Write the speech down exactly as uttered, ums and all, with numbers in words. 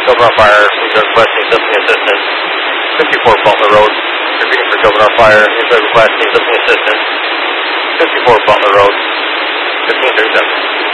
Silver on fire, we are requesting assisting assistance. fifty-four Butler Road, repeating for Silver on fire, we are requesting assisting assistance. fifty-four Butler Road, fifteen thirty-seven.